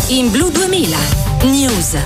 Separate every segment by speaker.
Speaker 1: In Blu 2000 News.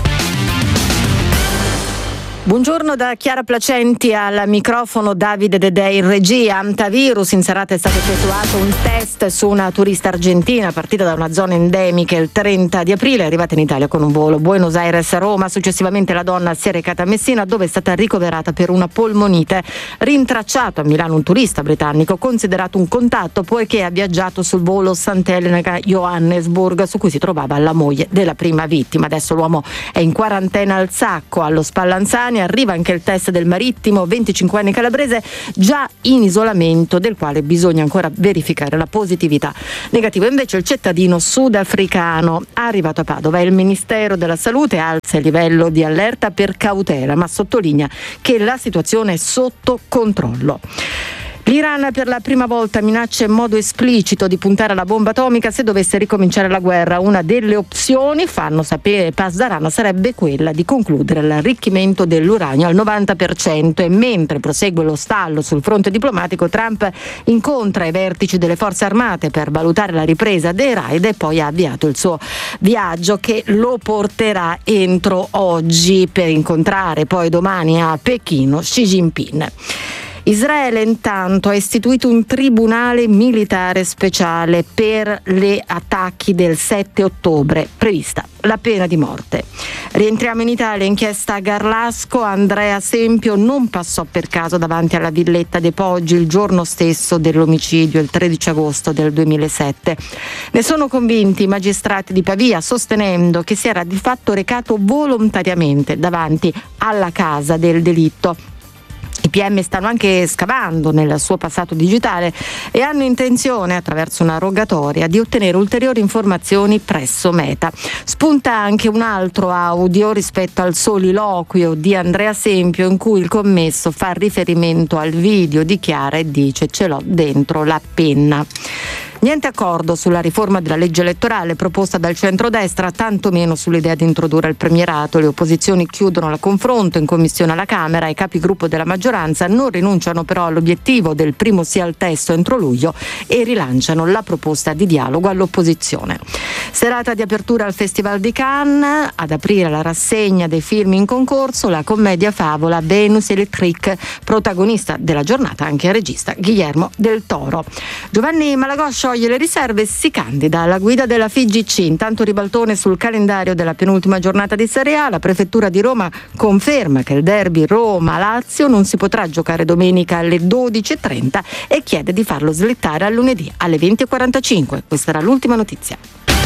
Speaker 2: Buongiorno da Chiara Placenti, al microfono Davide Dedè in regia. Antivirus, in serata è stato effettuato un test su una turista argentina partita da una zona endemica il 30 di aprile, è arrivata in Italia con un volo Buenos Aires-Roma. Successivamente la donna si è recata a Messina, dove è stata ricoverata per una polmonite. Rintracciato a Milano un turista britannico considerato un contatto poiché ha viaggiata sul volo Sant'Elena-Johannesburg, su cui si trovava la moglie della prima vittima. Adesso l'uomo è in quarantena al Sacco, allo Spallanzani. Arriva anche il test del marittimo 25enne calabrese, già in isolamento, del quale bisogna ancora verificare la positività. Negativo invece il cittadino sudafricano arrivato a Padova. Il Ministero della Salute alza il livello di allerta per cautela, ma sottolinea che la situazione è sotto controllo. L'Iran per la prima volta minaccia in modo esplicito di puntare alla bomba atomica se dovesse ricominciare la guerra. Una delle opzioni, fanno sapere Pasdaran, sarebbe quella di concludere l'arricchimento dell'uranio al 90%. E mentre prosegue lo stallo sul fronte diplomatico, Trump incontra i vertici delle forze armate per valutare la ripresa dei raid e poi ha avviato il suo viaggio che lo porterà entro oggi per incontrare poi domani a Pechino Xi Jinping. Israele intanto ha istituito un tribunale militare speciale per gli attacchi del 7 ottobre, prevista la pena di morte. Rientriamo in Italia, inchiesta a Garlasco. Andrea Sempio non passò per caso davanti alla villetta dei Poggi il giorno stesso dell'omicidio, il 13 agosto del 2007. Ne sono convinti i magistrati di Pavia, sostenendo che si era di fatto recato volontariamente davanti alla casa del delitto. I PM stanno anche scavando nel suo passato digitale e hanno intenzione, attraverso una rogatoria, di ottenere ulteriori informazioni presso Meta. Spunta anche un altro audio rispetto al soliloquio di Andrea Sempio, in cui il commesso fa riferimento al video di Chiara e dice: "Ce l'ho dentro la penna". Niente accordo sulla riforma della legge elettorale proposta dal centrodestra, tantomeno sull'idea di introdurre il premierato. Le opposizioni chiudono il confronto in commissione alla Camera. I capigruppo della maggioranza non rinunciano però all'obiettivo del primo sì al testo entro luglio e rilanciano la proposta di dialogo all'opposizione. Serata di apertura al Festival di Cannes, ad aprire la rassegna dei film in concorso, la commedia favola Venus Electric, protagonista della giornata anche il regista Guillermo del Toro. Giovanni Malagò scioglie le riserve e si candida alla guida della FIGC. Intanto ribaltone sul calendario della penultima giornata di Serie A. La prefettura di Roma conferma che il derby Roma-Lazio non si potrà giocare domenica alle 12:30 e chiede di farlo slittare a lunedì alle 20:45. Questa era l'ultima notizia.